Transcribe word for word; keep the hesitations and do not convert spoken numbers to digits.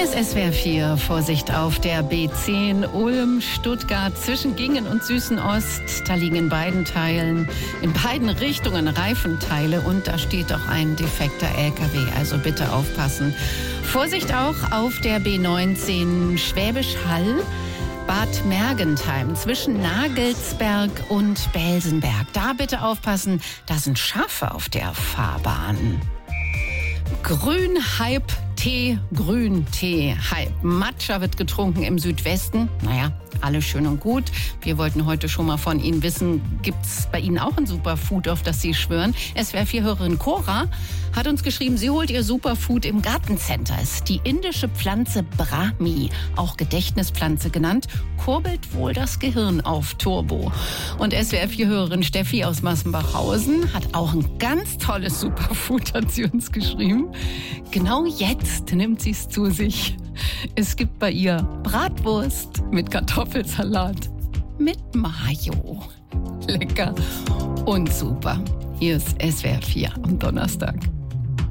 Hier ist S W R vier. Vorsicht auf der B zehn Ulm, Stuttgart zwischen Gingen und Süßenost. Da liegen in beiden Teilen, in beiden Richtungen Reifenteile und da steht auch ein defekter L K W. Also bitte aufpassen. Vorsicht auch auf der B neunzehn Schwäbisch Hall. Bad Mergentheim zwischen Nagelsberg und Belsenberg. Da bitte aufpassen, da sind Schafe auf der Fahrbahn. Grün-Hype Tee, Grün-Tee-Hype. Matcha wird getrunken im Südwesten. Naja, alles schön und gut. Wir wollten heute schon mal von Ihnen wissen, gibt es bei Ihnen auch ein Superfood, auf das Sie schwören? S W R vier-Hörerin Cora hat uns geschrieben, sie holt ihr Superfood im Gartencenter. Es ist die indische Pflanze Brahmi, auch Gedächtnispflanze genannt, kurbelt wohl das Gehirn auf Turbo. Und S W R vier-Hörerin Steffi aus Massenbachhausen hat auch ein ganz tolles Superfood, hat sie uns geschrieben. Genau jetzt nimmt sie es zu sich. Es gibt bei ihr Bratwurst mit Kartoffelsalat mit Mayo. Lecker und super. Hier ist S W R vier am Donnerstag.